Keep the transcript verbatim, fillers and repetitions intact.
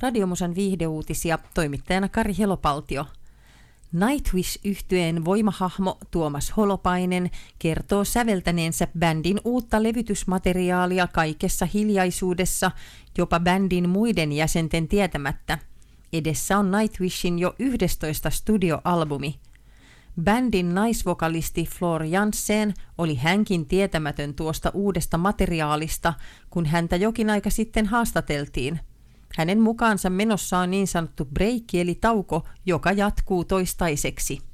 Radiomusan viihdeuutisia, toimittajana Kari Helopaltio. Nightwish-yhtyeen voimahahmo Tuomas Holopainen kertoo säveltäneensä bändin uutta levytysmateriaalia kaikessa hiljaisuudessa, jopa bändin muiden jäsenten tietämättä. Edessä on Nightwishin jo yhdestoista studioalbumi. Bändin naisvokalisti Floor Jansen oli hänkin tietämätön tuosta uudesta materiaalista, kun häntä jokin aika sitten haastateltiin. Hänen mukaansa menossa on niin sanottu breikki eli tauko, joka jatkuu toistaiseksi.